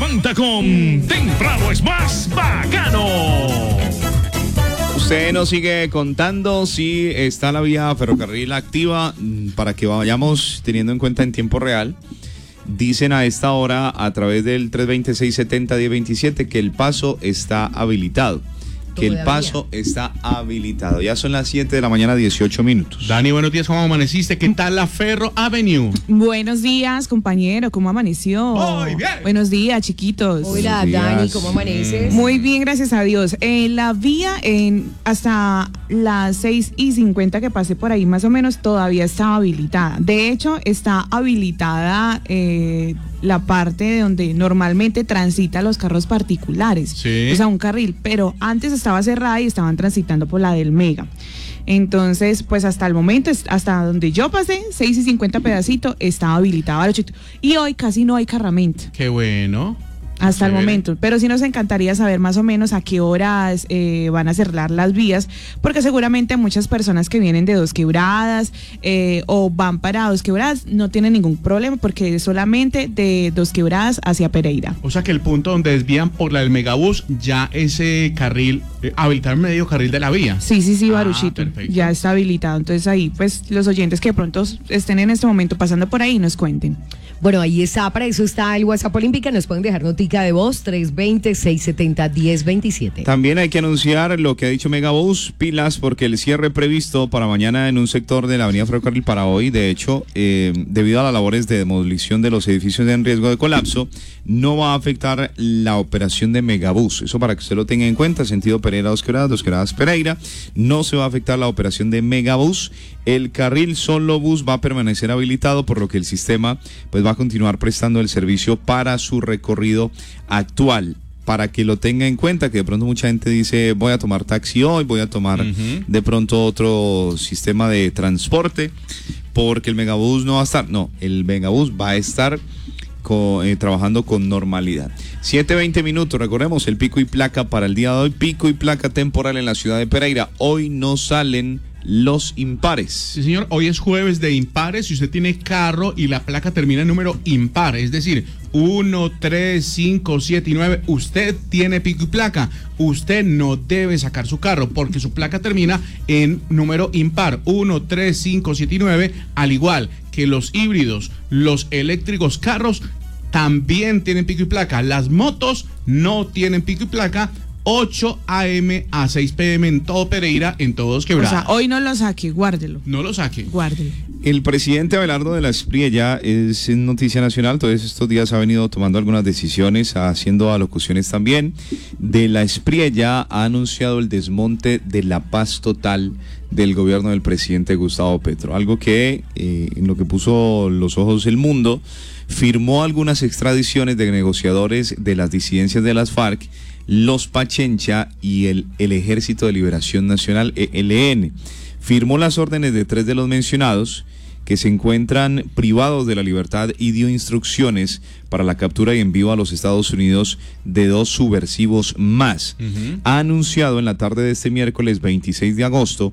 levanta con Temprano es más bacano. Usted nos sigue contando si está la vía ferrocarril activa para que vayamos teniendo en cuenta en tiempo real. Dicen a esta hora a través del 320-670-1027 que el paso está habilitado. Que el paso está habilitado. Ya son las 7 de la mañana, 18 minutos. Dani, buenos días, ¿cómo amaneciste? ¿Qué tal la Ferro Avenue? Buenos días, compañero, ¿cómo amaneció? Muy bien. Buenos días, chiquitos. Hola, Dani, ¿cómo amaneces? Muy bien, gracias a Dios. La vía hasta las 6:50 que pasé por ahí, más o menos, todavía estaba habilitada. De hecho, está habilitada la parte de donde normalmente transitan los carros particulares. Sí. O sea, un carril, pero antes estaba cerrada y estaban transitando por la del Mega. Entonces, pues hasta el momento, hasta donde yo pasé, 6:50 pedacito, estaba habilitado. Y hoy casi no hay cargamento. Qué bueno. Hasta el momento, pero sí nos encantaría saber más o menos a qué horas van a cerrar las vías, porque seguramente muchas personas que vienen de Dos Quebradas o van para Dos Quebradas no tienen ningún problema, porque es solamente de Dos Quebradas hacia Pereira. O sea que el punto donde desvían por la del Megabús, ya ese carril, habilitar medio carril de la vía. Sí, Baruchito, perfecto. ya está habilitado. Entonces ahí, pues, los oyentes que de pronto estén en este momento pasando por ahí, nos cuenten. Bueno, ahí está, para eso está el WhatsApp Olímpica, nos pueden dejar notica de voz, 320-670-1027. También hay que anunciar lo que ha dicho Megabús, pilas, porque el cierre previsto para mañana en un sector de la avenida Ferrocarril para hoy, de hecho, debido a las labores de demolición de los edificios en riesgo de colapso, no va a afectar la operación de Megabús. Eso para que usted lo tenga en cuenta, sentido Pereira, Dos Quebradas, Pereira, no se va a afectar la operación de Megabús. El carril solo bus va a permanecer habilitado, por lo que el sistema pues va a continuar prestando el servicio para su recorrido actual. Para que lo tenga en cuenta, que de pronto mucha gente dice, voy a tomar taxi hoy, voy a tomar de pronto otro sistema de transporte, porque el Megabús no va a estar. No, el Megabús va a estar trabajando con normalidad. 7:20 minutos, recordemos el pico y placa para el día de hoy, pico y placa temporal en la ciudad de Pereira. Hoy no salen los impares. Sí, señor, hoy es jueves de impares. Si usted tiene carro y la placa termina en número impar, es decir, 1, 3, 5, 7 y 9, usted tiene pico y placa. Usted no debe sacar su carro porque su placa termina en número impar, 1, 3, 5, 7 y 9, al igual que los híbridos, los eléctricos carros también tienen pico y placa. Las motos no tienen pico y placa. 8 a.m. a 6 p.m. en todo Pereira, en todos Quebradas. O sea, hoy no lo saque, guárdelo. No lo saque. Guárdelo. El presidente Abelardo de la Espriella es noticia nacional, todos estos días ha venido tomando algunas decisiones, haciendo alocuciones también. De la Espriella ha anunciado el desmonte de la paz total del gobierno del presidente Gustavo Petro, algo que en lo que puso los ojos el mundo, firmó algunas extradiciones de negociadores de las disidencias de las FARC, los Pachencha y el Ejército de Liberación Nacional, ELN. Firmó las órdenes de 3 de los mencionados, que se encuentran privados de la libertad, y dio instrucciones para la captura y envío a los Estados Unidos de 2 subversivos más. Ha anunciado en la tarde de este miércoles 26 de agosto